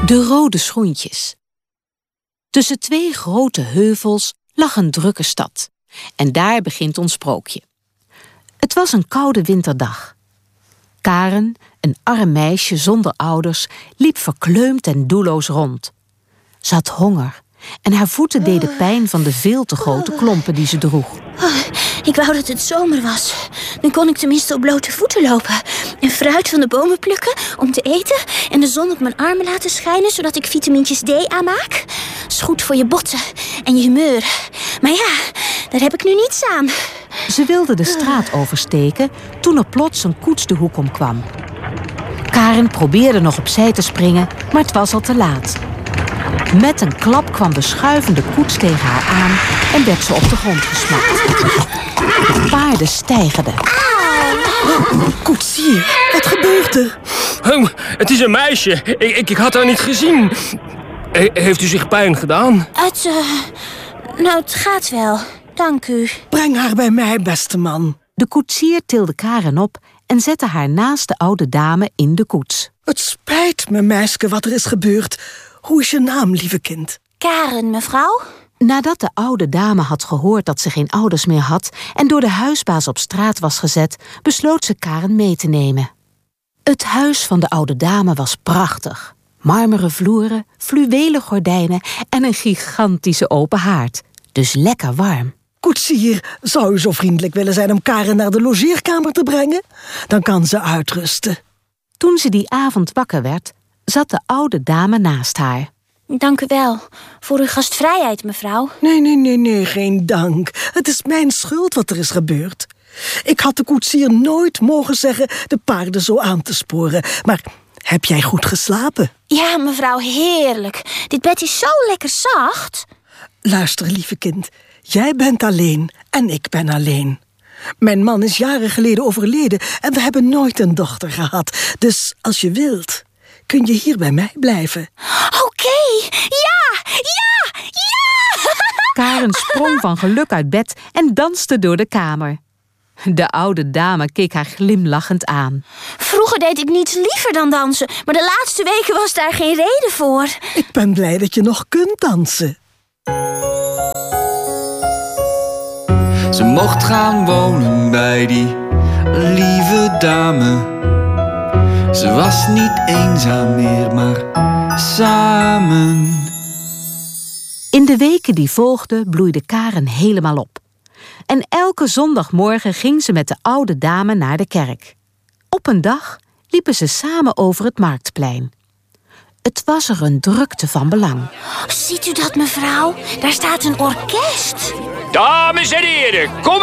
De rode schoentjes. Tussen 2 grote heuvels lag een drukke stad. En daar begint ons sprookje. Het was een koude winterdag. Karen, een arm meisje zonder ouders, liep verkleumd en doelloos rond. Ze had honger en haar voeten deden pijn van de veel te grote klompen die ze droeg. Ik wou dat het zomer was. Dan kon ik tenminste op blote voeten lopen. En fruit van de bomen plukken om te eten. En de zon op mijn armen laten schijnen, zodat ik vitamintjes D aanmaak. Is goed voor je botten en je humeur. Maar ja, daar heb ik nu niets aan. Ze wilde de straat oversteken toen er plots een koets de hoek omkwam. Karen probeerde nog opzij te springen, maar het was al te laat. Met een klap kwam de schuivende koets tegen haar aan en werd ze op de grond gesmakt. De paarden steigerden. Koetsier, wat gebeurt er? Het is een meisje. Ik had haar niet gezien. Heeft u zich pijn gedaan? Het gaat wel. Dank u. Breng haar bij mij, beste man. De koetsier tilde Karen op en zette haar naast de oude dame in de koets. Het spijt me, meisje, wat er is gebeurd. Hoe is je naam, lieve kind? Karen, mevrouw? Nadat de oude dame had gehoord dat ze geen ouders meer had en door de huisbaas op straat was gezet, besloot ze Karen mee te nemen. Het huis van de oude dame was prachtig. Marmeren vloeren, fluwelen gordijnen en een gigantische open haard. Dus lekker warm. Koetsier, zou u zo vriendelijk willen zijn om Karen naar de logeerkamer te brengen? Dan kan ze uitrusten. Toen ze die avond wakker werd, zat de oude dame naast haar. Dank u wel. Voor uw gastvrijheid, mevrouw. Nee, geen dank. Het is mijn schuld wat er is gebeurd. Ik had de koetsier nooit mogen zeggen de paarden zo aan te sporen. Maar heb jij goed geslapen? Ja, mevrouw, heerlijk. Dit bed is zo lekker zacht. Luister, lieve kind. Jij bent alleen en ik ben alleen. Mijn man is jaren geleden overleden en we hebben nooit een dochter gehad. Dus als je wilt, kun je hier bij mij blijven. Oké, ja! Karen sprong van geluk uit bed en danste door de kamer. De oude dame keek haar glimlachend aan. Vroeger deed ik niets liever dan dansen, maar de laatste weken was daar geen reden voor. Ik ben blij dat je nog kunt dansen. Ze mocht gaan wonen bij die lieve dame. Ze was niet eenzaam meer, maar samen. In de weken die volgden bloeide Karen helemaal op. En elke zondagmorgen ging ze met de oude dame naar de kerk. Op een dag liepen ze samen over het marktplein. Het was er een drukte van belang. Ziet u dat, mevrouw? Daar staat een orkest. Dames en heren, kom